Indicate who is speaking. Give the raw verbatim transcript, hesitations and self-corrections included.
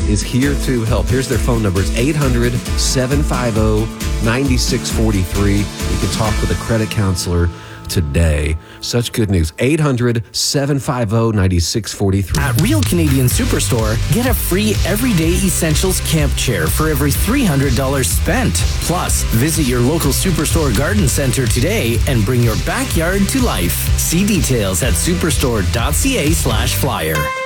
Speaker 1: is here to help. Here's their phone number. It's eight hundred, seven five zero, nine six four three. You can talk with a credit counselor today. Such good news. eight hundred, seven five zero, nine six four three.
Speaker 2: At Real Canadian Superstore, get a free Everyday Essentials camp chair for every three hundred dollars spent. Plus, visit your local Superstore garden center today and bring your backyard to life. See details at superstore.ca slash flyer.